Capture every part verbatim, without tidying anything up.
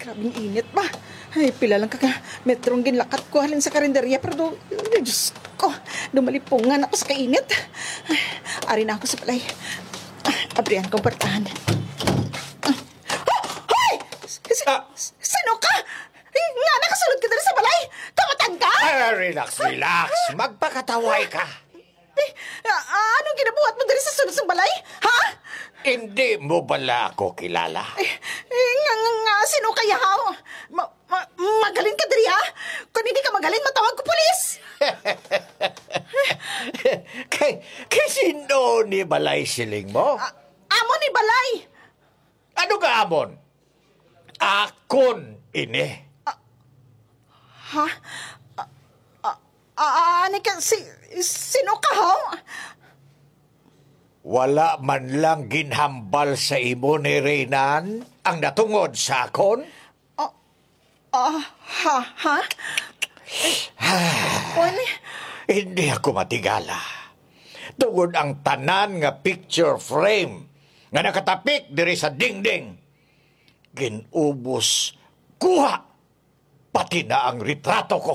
grabing init ba? Ay, pila lang kaka metrong ginlakat ko halin sa karinderya. Pero, do, ay, Diyos ko, dumalipungan ako sa kainit. Ay, ari na ako sa palay. Ah, abrihan kong partahan. Ah, hoy! Si, Ah. Sino ka? Ay, nga, nakasulod ka na sa balay? Kamatan ka? Ah, relax, relax. Magpakataway ka. Eh, ah, ah, anong ginabuhat mo dali sa sunod sa balay? Ha? Hindi mo bala ako kilala? Eh, eh nga, nga, nga, sino kaya ha? Ma, ma, magaling ka diri ha? Kung hindi ka magaling, matawag ko pulis! kay, kay sino ni balay siling mo? Ah, amo ni balay! Ano ka amon? Akon ini. Ha? Ah, ah, ah, ani ka, si, sino ka ha? Wala man lang ginhambal sa imo ni Reynan ang natungod sa akon? Ah, ha, ha? Ano? Hindi ako matigala. Tungod ang tanan nga picture frame nga nakatapik diri sa dingding. Ginubos kuha pati na ang retrato ko.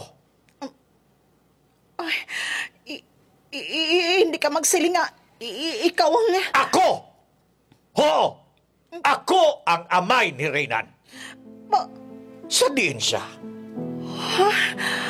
Ay, i, i, i- hindi ka magsiling nga. I, i- ikaw ang... Ako! Oo! Ako ang amay ni Reynan. Ma, Sa diin siya. ha?